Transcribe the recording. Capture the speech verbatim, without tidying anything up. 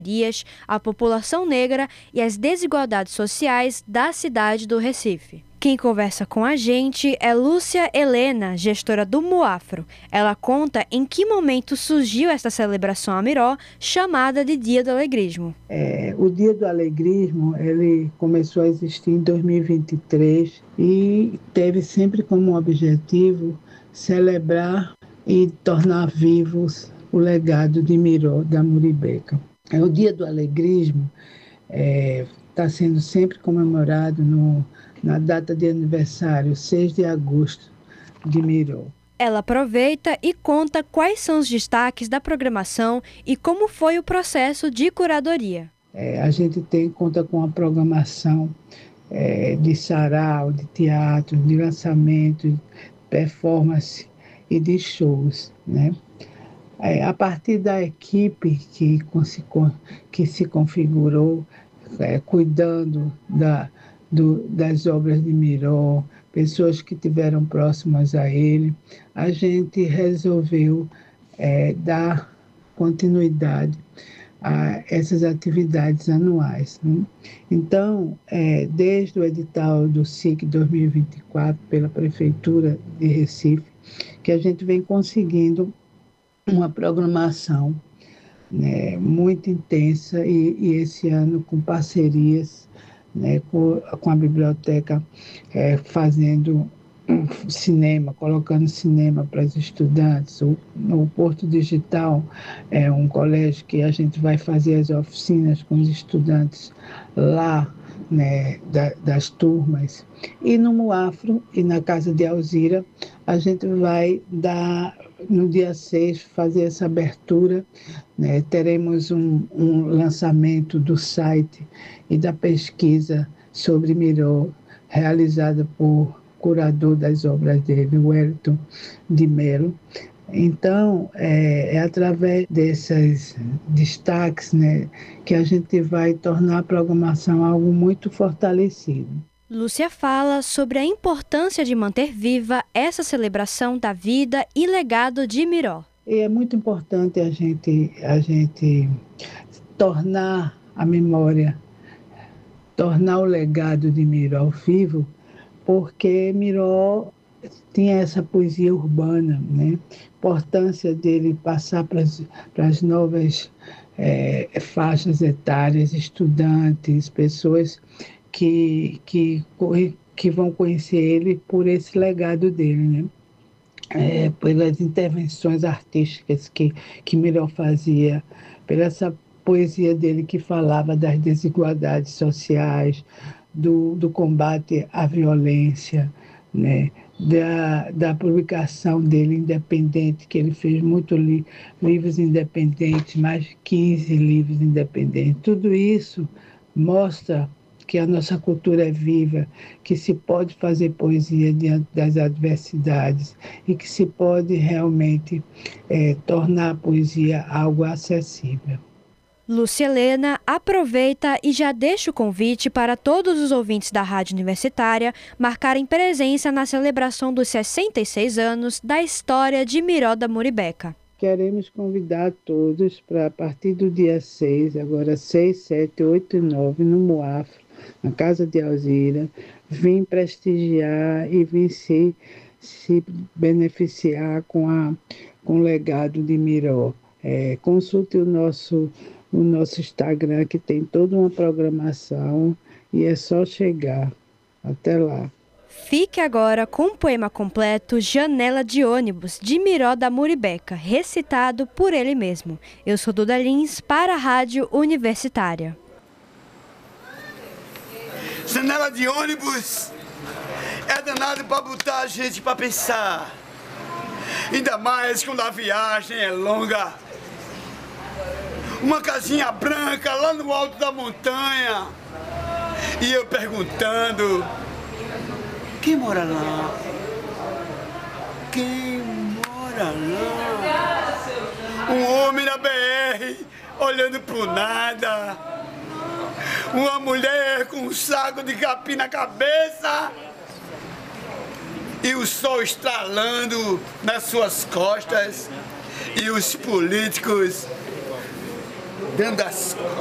Dias, a população negra e as desigualdades sociais da cidade do Recife. Quem conversa com a gente é Lúcia Helena, gestora do Muafro. Ela conta em que momento surgiu esta celebração a Miró, chamada de Dia do Alegrismo. É, o Dia do Alegrismo ele começou a existir em dois mil e vinte e três e teve sempre como objetivo celebrar e tornar vivos o legado de Miró da Muribeca. O Dia do Alegrismo está é, sendo sempre comemorado no, na data de aniversário, seis de agosto, de Miró. Ela aproveita e conta quais são os destaques da programação e como foi o processo de curadoria. É, a gente tem, conta com a programação é, de sarau, de teatro, de lançamento, performance e de shows, né? É, a partir da equipe que, que se configurou, é, cuidando da, do, das obras de Miró, pessoas que estiveram próximas a ele, a gente resolveu é, dar continuidade a essas atividades anuais, né? Então, é, desde o edital do S I C dois mil e vinte e quatro, pela Prefeitura de Recife, que a gente vem conseguindo uma programação, né, muito intensa e, e esse ano com parcerias, né, com, com a biblioteca é, fazendo um cinema, colocando cinema para os estudantes. O, no Porto Digital é um colégio que a gente vai fazer as oficinas com os estudantes lá, né, da, das turmas. E no Muafro e na Casa de Alzira a gente vai dar no dia seis, fazer essa abertura, né? Teremos um, um lançamento do site e da pesquisa sobre Miró, realizada por curador das obras dele, o Wellington de Mello. Então, é, é através desses destaques, né, que a gente vai tornar a programação algo muito fortalecido. Lúcia fala sobre a importância de manter viva essa celebração da vida e legado de Miró. E é muito importante a gente, a gente tornar a memória, tornar o legado de Miró vivo, porque Miró tinha essa poesia urbana, né? A importância dele passar para as novas é, faixas etárias, estudantes, pessoas que, que, que vão conhecer ele por esse legado dele, né? É, pelas intervenções artísticas que, que Miró fazia, pela essa poesia dele que falava das desigualdades sociais, do, do combate à violência, né? da, da publicação dele independente, que ele fez muitos li, livros independentes, mais de quinze livros independentes. Tudo isso mostra que a nossa cultura é viva, que se pode fazer poesia diante das adversidades e que se pode realmente é, tornar a poesia algo acessível. Lúcia Helena aproveita e já deixa o convite para todos os ouvintes da Rádio Universitária marcarem presença na celebração dos sessenta e seis anos da história de Miró da Muribeca. Queremos convidar todos para, a partir do dia seis, agora seis, sete, oito e nove, no Muafro, na Casa de Alzira, vir prestigiar e vir se, se beneficiar com, a, com o legado de Miró. É, consulte o nosso, o nosso Instagram, que tem toda uma programação, e é só chegar. Até lá. Fique agora com o poema completo Janela de Ônibus, de Miró da Muribeca, recitado por ele mesmo. Eu sou Duda Lins, para a Rádio Universitária. Janela de ônibus é danado para botar a gente para pensar. Ainda mais quando a viagem é longa. Uma casinha branca lá no alto da montanha. E eu perguntando: quem mora lá? Quem mora lá? Um homem na B R olhando pro nada. Uma mulher com um saco de capim na cabeça e o sol estralando nas suas costas, e os políticos dando as